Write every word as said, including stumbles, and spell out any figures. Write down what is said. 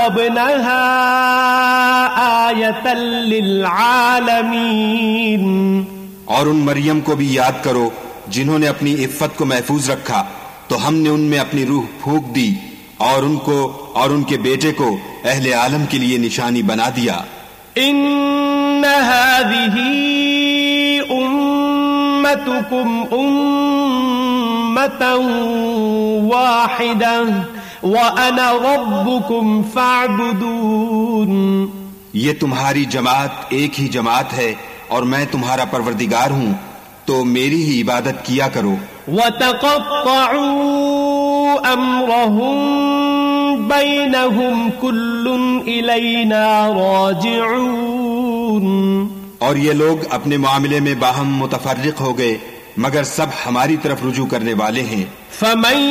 वज़रबनहा आयतल लिलआलमीन। और उन मरियम को भी याद करो जिन्होंने अपनी इफ़्फ़त को महफूज रखा, तो हमने उनमें अपनी रूह फूंक दी और उनको और उनके बेटे को अहले आलम के लिए निशानी बना दिया। इन्न हाज़िही उम्मतुकुम उम्मतन वाहिदह व अना रब्बुकुम फ़अबुदून। ये तुम्हारी जमात एक ही जमात है और मैं तुम्हारा परवरदिगार हूँ, तो मेरी ही इबादत किया करो। वतक़त्तअू अम्रहुम बैनहुम कुल्लुन इलैना राजिऊन। और ये लोग अपने मामले में बाहम मुतफर्रिक हो गए, मगर सब हमारी तरफ रुजू करने वाले हैं। फमन